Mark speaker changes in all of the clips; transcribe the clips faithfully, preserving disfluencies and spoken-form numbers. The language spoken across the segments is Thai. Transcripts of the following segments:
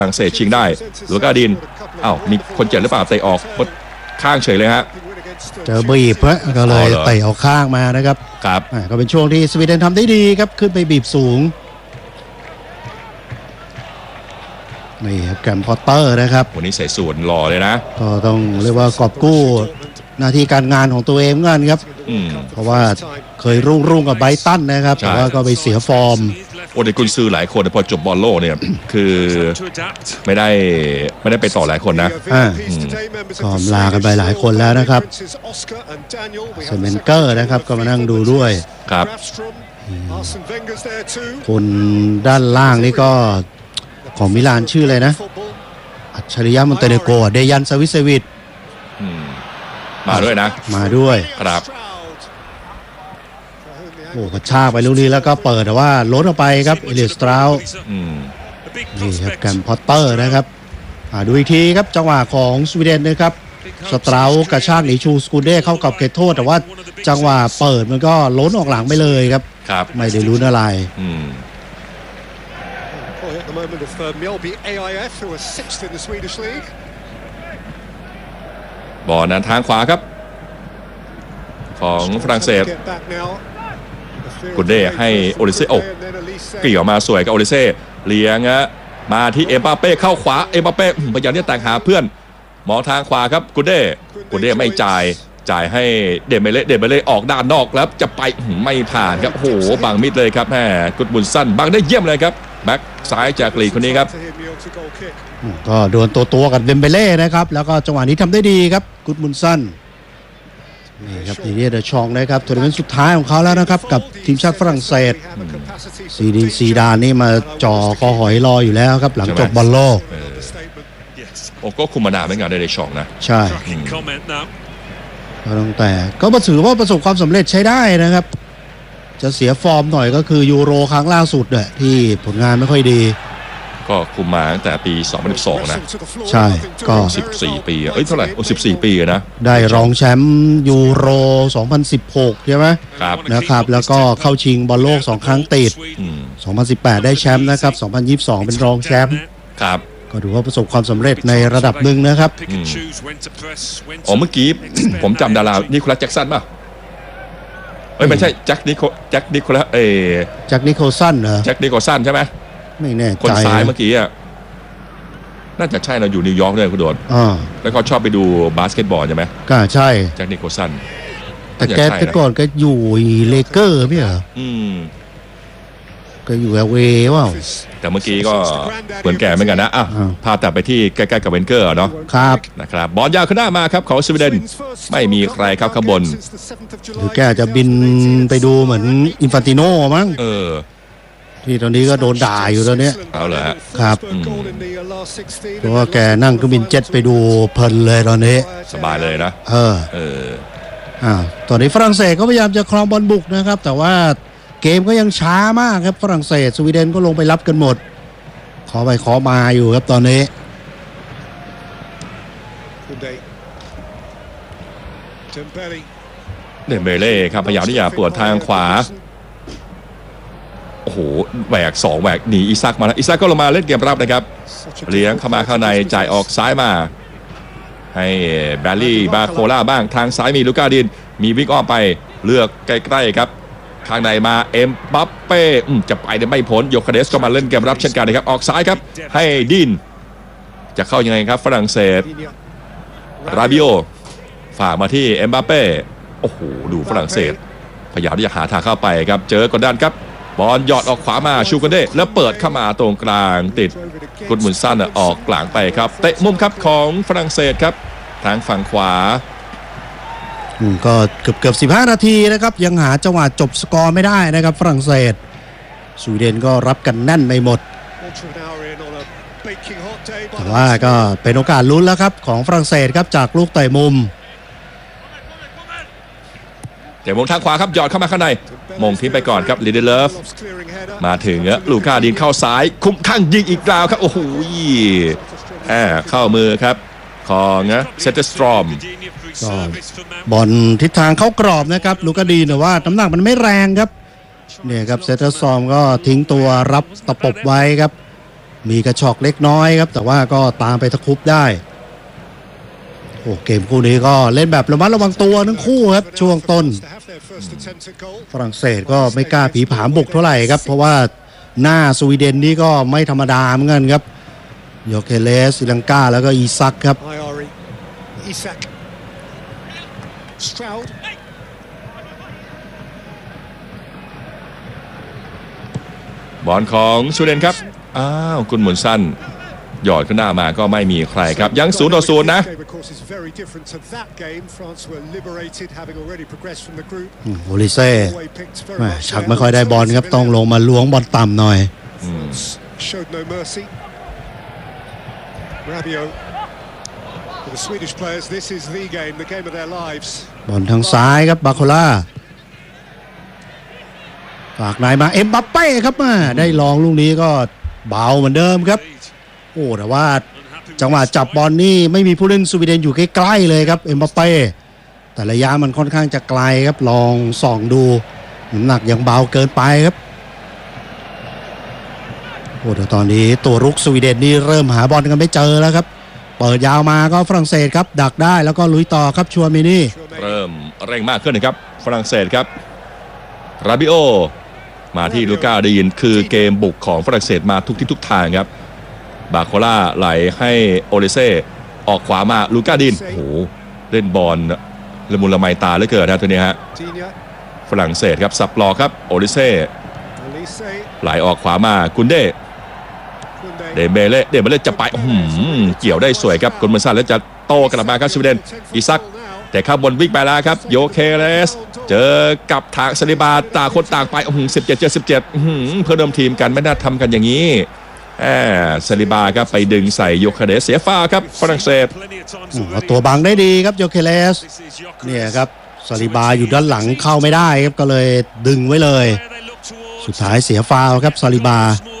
Speaker 1: ฝรั่งเศสชิงได้ลูก้าดินอ้าวมีคนเจ็บหรือเปล่าเตะออกข้างเฉยเลยฮะ
Speaker 2: เจอบีบก็เลยเตะเอาข้างมานะครับ
Speaker 1: ครับ
Speaker 2: ก็เป็นช่วงที่สวีเดนทำได้ดีครับขึ้นไปบีบสูงนี่ครับแกรมพอตเตอร์นะครับ
Speaker 1: วันนี้ใส่สูทหล่อเลยนะ
Speaker 2: ก็ต้องเรียกว่ากอบกู้หน้าที่การงานของตัวเองเหมือนกันครับเพราะว่าเคยรุ่งรุ่งกับไบรตันนะครับแต่ว่าก็ไปเสียฟอร์ม
Speaker 1: โอ้เด็กกุนซือหลายคนพอจบบอลโลกเนี่ยคือไม่ได้ไม่ได้ไปต่อหลายคนนะ
Speaker 2: ก็ลากันไปหลายคนแล้วนะครับเซเมนเกอร์นะครับก็มานั่งดูด้วย
Speaker 1: ครับ
Speaker 2: คนด้านล่างนี่ก็ของมิลานชื่ออะไรนะอัจฉริยะมอนเตเนโกรเดยันซาวิเซวิช
Speaker 1: มาด้วยนะ
Speaker 2: มาด้วย
Speaker 1: ครับ
Speaker 2: โอ้กระชากไปลูกนี้แล้วก็เปิดแต่ว่าล้นออกไปครับเอเลียสตราวนี่ครับแกรมพอตเตอร์นะครับดูอีกทีครับจังหวะของสวีเดนนะครับสตราวกระชากหนีชูสกูเด้เข้ากับเขตโทษแต่ว่าจังหวะเปิดมันก็ล้นออกหลังไปเลยครับ
Speaker 1: ครับ
Speaker 2: ไม่ได้ลุ้นอะไร
Speaker 1: บอลนั้นทางขวาครับของฝรั่งเศสกุนเด้ให้โอลิเซ่โอ้เกี่ยวมาสวยกับโอลิเซ่เลี้ยงอะมาที่เอ็มบัปเป้เข้าขวาเอ็มบัปเป้พยายามที่จะแต่งหาเพื่อนมองทางขวาครับกุนเด้กุนเด้ไม่จ่ายจ่ายให้เดเมเล่เดเมเล่ออกด้านนอกแล้วจะไปไม่ผ่านครับโอ้โหบังมิดเลยครับแม่กุดบุญสั้นบังได้เยี่ยมเลยครับแบ็คซ้ายจากลีคนนี้ครับ
Speaker 2: ก็โดนตัวตัวกับเดเมเล่นะครับแล้วก็จังหวะนี้ทำได้ดีครับกุดบุญสั้นนี่ครับดีเดียเดชองนะครับทัวร์นาเมนต์สุดท้ายของเขาแล้วนะครับกับทีมชาติฝรั่งเศสซีดินซีดานนี่มาจ่อคอหอยรออยู่แล้วครับหลังจบบอลโลก
Speaker 1: โอ้ก็คุมมานานไม่งานได้เดชองนะ
Speaker 2: ใช่ก็ต้องแต่ก็ถือว่าประสบความสำเร็จใช้ได้นะครับจะเสียฟอร์มหน่อยก็คือยูโรครั้งล่าสุดเนี่ยที่ผลงานไม่ค่อยดี
Speaker 1: ก็คุมมาตั้งแต่ปีสองพันสิบสองนะ
Speaker 2: ใช่ก็
Speaker 1: สิบสี่ปีเอ้ยเท่าไหร่โอ้สิบสี่ปีนะ
Speaker 2: ได้รองแชมป์ยูโรสองพันสิบหกใช่ไหม
Speaker 1: ครับ
Speaker 2: นะครับแล้วก็เข้าชิงบอลโลกสองครั้งติดสองพันสิบแปดได้แชมป์นะครับสองพันยี่สิบสองเป็นรองแชมป์
Speaker 1: ครับ
Speaker 2: ก็ถือว่าประสบความสำเร็จในระดับหนึ่งนะครับ
Speaker 1: อ๋อเมื่อกี้ผมจำดารานิโคลัสแจ็คสันป่ะเอ้ยไม่ใช่แจ็คนิโคแจ็คนิโคลัสเอ
Speaker 2: แจ็คนิโคลสันเหรอ
Speaker 1: แจ็คนิโคลสันใช่ไหม
Speaker 2: ไม่แน่ใจ
Speaker 1: คนซ้ายเมื่อกี้อ่ะน่าจะใช่เราอยู่นิวยอร์กด้วยคุณโดนแล้วเขาชอบไปดูบาสเกตบอลใช่ไหม
Speaker 2: ก็ใช่
Speaker 1: แจ็คนิโคลสัน
Speaker 2: แต่แกแต่ก่อนก็อยู่เลเกอร์ไม่เหรอ
Speaker 1: อืม
Speaker 2: ก็อยู่ แอล เอ ว่า
Speaker 1: แต่เมื่อกี้ก็เหมือนแก่เหมือนกันนะอ่ะพาแต่ไปที่ใกล้ๆกับเวนเกอร์เนาะ
Speaker 2: ครับ
Speaker 1: นะครับบอลยาวขึ้นหน้ามาครับของสวีเดนไม่มีใครครับข้างบน
Speaker 2: หรือแกจะบินไปดูเหมือนอินฟานติโน่มั้ง
Speaker 1: เออ
Speaker 2: ที่ตอนนี้ก็โดนด่าอยู่ตอนนี้
Speaker 1: เอาเหรอ
Speaker 2: ครับเพราะว่าแกนั่งเครื่องบินเจ็ตไปดูเพลินเลยตอนนี้
Speaker 1: สบายเลยนะ
Speaker 2: เออ
Speaker 1: เออ
Speaker 2: อ่าตอนนี้ฝรั่งเศสก็พยายามจะครองบอลบุกนะครับแต่ว่าเกมก็ยังช้ามากครับฝรั่งเศสสวีเดนก็ลงไปรับกันหมดขอไปขอมาอยู่ครับตอนนี้
Speaker 1: เดมเบเล่ครับพยายามที่จะปวดทางขวาโอ้โหแหวกสองแหวกหนีอิซักมาแล้วอิซักก็ลงมาเล่นเกมรับนะครับเลี้ยงเข้ามาข้างในจ่ายออกซ้ายมาให้แบลลี่บาโคล่าบ้างทางซ้ายมีลูก้าดินมีวิ่งอ้อมไปเลือกใกล้ๆครับข้างในมาเอ็มบัปเป้จะไปได้ไม่พ้นโยคาเดสก็มาเล่นเกมรับเช่นกันนะครับออกซ้ายครับให้ดินจะเข้ายังไงครับฝรั่งเศสราบิโอฝากมาที่เอ็มบัปเป้โอ้โหดูฝรั่งเศสพยายามที่จะหาทางเข้าไปครับเจอกดดันครับบอลหยอดออกขวามาชูกันเด้แล้วเปิดเข้ามาตรงกลางติดกุดมุนซันออกกลางไปครับเตะมุมครับของฝรั่งเศสครับทางฝั่งขวา
Speaker 2: ก็เกือบเกือบสิบห้านาทีนะครับยังหาจังหวะจบสกอร์ไม่ได้นะครับฝรั่งเศสสวีเดนก็รับกันแน่นไปหมดแต่ว่าก็เป็นโอกาสลุ้นแล้วครับของฝรั่งเศสครับจากลูกเตะมุม
Speaker 1: เดี๋ยวมงทางขวาครับหยอดเข้ามาข้างในมงทิ้งไปก่อนครับลิเดเลฟมาถึงลูก้าดินเข้าซ้ายคุ้มข้างยิงอีกแล้วครับโอ้โหแอบเข้ามือครับของเซตสตรอม
Speaker 2: บอลทิศทางเข้ากรอบนะครับลูก้าดินแต่ว่าน้ำหนักมันไม่แรงครับเนี่ยครับเซตสตรอมก็ทิ้งตัวรับตะปบไว้ครับมีกระชอกเล็กน้อยครับแต่ว่าก็ตามไปตะครุบได้โอ้เกมคู่นี้ก็เล่นแบบระมัดระวังตัวทั้งคู่ครับช่วงต้นฝรั่งเศสก็ไม่กล้าผีผามบุกเท่าไหร่ครับเพราะว่าหน้าสวีเดนนี่ก็ไม่ธรรมดาเหมือนกันครับโยเคเลสศรีลังกาแล้วก็อีซักครับ
Speaker 3: Isak. Stroud.
Speaker 1: บอลของสวีเดนครับอ้าวกุนหมุนสั้นหยอดขึ้นหน้ามาก็ไม่มีใครครับยังศูนย์ต่อศูนย์นะ
Speaker 2: โอลิเซ่แม่ชักไม่ค่อยได้บอลครับต้องลงมาล้วงบอลต่ำหน่อย
Speaker 3: Showed no mercy. Rabiot. For the Swedish players, this is the game, the game of their lives.
Speaker 2: บอลทางซ้ายครับบาโคล่าฝากนายมาเอ็มบัปเป้ครับมาได้ลองลูกนี้ก็เบาเหมือนเดิมครับโอ้แต่ว่าจังหวะจับบอลนี่ไม่มีผู้เล่นสวีเดนอยู่ใกล้ๆเลยครับเอ็มบัปเป้แต่ระยะมันค่อนข้างจะไกลครับลองส่องดูน้ำหนักยังเบาเกินไปครับโอ้แต่ตอนนี้ตัวรุกสวีเดนนี่เริ่มหาบอลกันไม่เจอแล้วครับเปิดยาวมาก็ฝรั่งเศสครับดักได้แล้วก็ลุยต่อครับชัวมินี่
Speaker 1: เริ่มเร่งมากขึ้นนะครับฝรั่งเศสครับราบิโอมาที่ลูก้าดีนคือเกมบุกของฝรั่งเศสมาทุกที่ทุกทางครับบาโคล่าไหลให้โอเลเซ่ออกขวามาลูก้าดินโอ้โหเล่นบอลละมุนละไมตาเหลือเกินนะตัวนี้ฮะฝรั่งเศสครับสับหลอกครับโอเลเซ่ไหลออกขวามากุนเดเดเบเล่เดเบเล่จะไปเกี่ยวได้สวยครับกุนมันซันแล้วจะโตกลับมาครับสวีเดนอีซักแต่ข้าบนวิ่งไปแล้วครับโยเคเลสเจอกับทางซาลิบาต่างคนต่างไปสิบเจ็ดเจอสิบเจ็ดเพื่อเดิมทีมกันไม่น่าทำกันอย่างนี้ซาลิบาครับไปดึงใส่โยเคเลสเสียฟาวครับฝรั่งเศส
Speaker 2: เอาตัวบังได้ดีครับโยเคเลสเนี่ยครับซาลิบาอยู่ด้านหลังเข้าไม่ได้ครับก็เลยดึงไว้เลยสุดท้ายเสียฟาวครับซาลิบา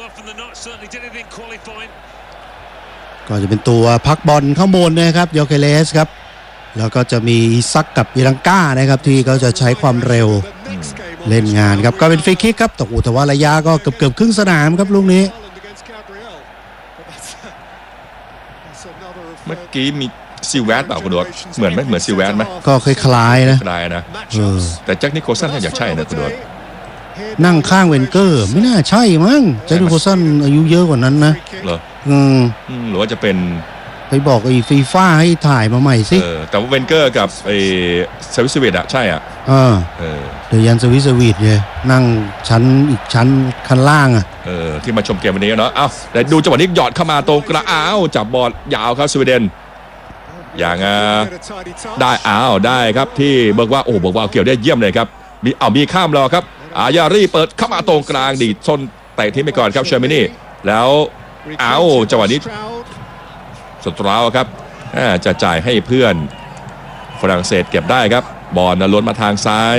Speaker 2: ก็จะเป็นตัวพักบอลข้างบนนะครับโยเคเลสครับแล้วก็จะมีซักกับอิรังก้านะครับที่เขาจะใช้ความเร็วเล่นงานครับก็เป็นฟรีคิกครับตกอุทวระยะก็เกือบเกือบครึ่งสนามครับลูกนี้
Speaker 1: เมื่อกี้มีซิลแวตเปล่าคุณดวงเหมือนไหมเหมือนซิลแวตไหม
Speaker 2: ก็คล้ายๆนะ
Speaker 1: คล้ายนะแต่แจ็คนิโคลสันอยากใช่นะคุณดวง
Speaker 2: นั่งข้างเวนเกอร์ไม่น่าใช่มั้งแจ็คนิโคลสันอายุเยอะกว่านั้นนะ
Speaker 1: เหรอ
Speaker 2: อืม
Speaker 1: หรือว่าจะเป็น
Speaker 2: ไปบอกไอ้ฟีฟ่าให้ถ่ายมาใหม่สิ
Speaker 1: เออแต่ว่าเวนเกอร์กับไอ้เซวิสวิตอะใช่อ่ะ
Speaker 2: เออเออเดยันเซวิสวิตเลยนั่งชั้นอีกชั้นข้างล่างอ่ะ
Speaker 1: เออที่มาชมเกมวันนี้เนาะเอ้าแต่ดูจังหวะนี้หยอดเข้ามาตรงกระอ้าวจับบอลยาวครับสวีเดนอย่างได้อ้าวได้ครับที่เบิกว่าโอ้เบิกว่าเกี่ยวได้เยี่ยมเลยครับมีเอามีข้ามรอครับอายารีเปิดเข้ามาตรงกลางดีดชนเตะทิ้งไปก่อนครับเชอร์มินี่แล้วอ้าวจังหวะนี้สตราวครับจะจ่ายให้เพื่อนฝรั่งเศสเก็บได้ครับบอลล้นมาทางซ้าย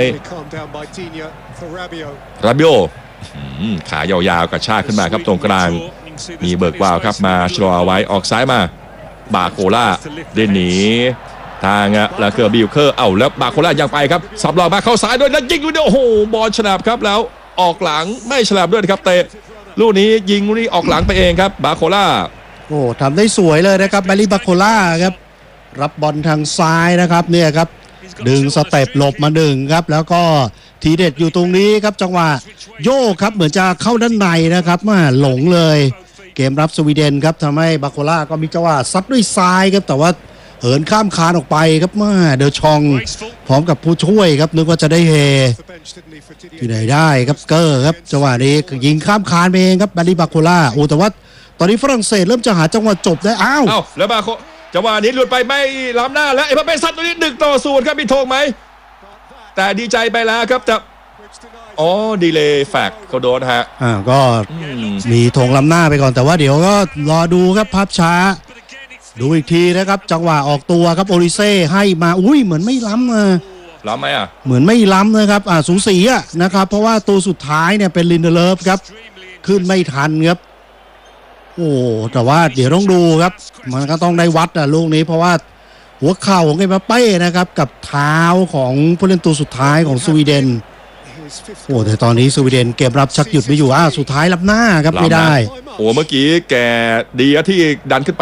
Speaker 1: ราบิโอขายาวๆกระชากขึ้นมาครับตรงกลางมีเบิกวาวครับมาชะลอไว้ออกซ้ายมาบาโคล่าเดินหนีทางลาเคอร์บิลเคอร์เอาแล้วบาโคล่ายังไปครับสับหลอกมาเข้าซ้ายด้วยแล้วยิงด้วยโอ้โหบอลฉลับครับแล้วออกหลังไม่ฉลับด้วยครับเตะลูกนี้ยิงลูกนี้ออกหลังไปเองครับบาโคล่า
Speaker 2: โอ้ทำได้สวยเลยนะครับแบลลี่บาโคล่าครับรับบอลทางซ้ายนะครับเนี่ยครับดึงสเต็ปหลบมาหนึ่งครับแล้วก็ทีเด็ดอยู่ตรงนี้ครับจังหวะโยกครับเหมือนจะเข้าด้านในนะครับมาหลงเลยเกมรับสวีเดนครับทำให้บาโคล่าก็มีจังหวะซัดด้วยซ้ายครับแต่ว่าเหินข้ามคานออกไปครับมาเดอชองพร้อมกับผู้ช่วยครับนึกว่าจะได้เฮที่ไหนได้ครับเกอร์ครับจังหวะนี้ยิงข้ามคานไปเองครับแบลลี่บาโคล่าโอ้แต่ว่าตอนนี้ฝรั่งเศสเริ่มจะหาจังหวะจบได้อ้าว
Speaker 1: อ้าวแล้วบาโคจังหวะนี้หลุดไปไม่ล้ำหน้าแล้วไอ้พระเป็นซัดตัวนี้หนึ่งต่อศูนย์ครับมีโทงไหมแต่ดีใจไปแล้วครับแต่อ๋อดีเลย์แฟกเขาโดนฮะ
Speaker 2: อ่าก็มีธงล้ำหน้าไปก่อนแต่ว่าเดี๋ยวก็รอดูครับภาพช้าดูอีกทีนะครับจังหวะออกตัวครับโอลิเซ่ให้มาอุ้ยเหมือนไม่ล้ำนะ
Speaker 1: ล้ำไหมอ่ะ
Speaker 2: เหมือนไม่ล้ำนะครับอ่าสูสีอ่ะนะครับเพราะว่าตัวสุดท้ายเนี่ยเป็นลินเดเลฟครับขึ้นไม่ทันครับโอ้แต่ว่าเดี๋ยวต้องดูครับมันก็ต้องได้วัดอ่ะลูกนี้เพราะว่าหัวเข่าของเอ็มบัปเป้นะครับกับเท้าของผู้เล่นตัวสุดท้ายของสวีเดน
Speaker 3: his fifth
Speaker 2: โอ้แต่ตอนนี้สวีเดนเกมรับชักหยุดไม่อยู่อ้าวสุดท้ายรับหน้าครับไม่ได้
Speaker 1: โอ้เมื่อกี้แกดีอะที่ดันขึ้นไป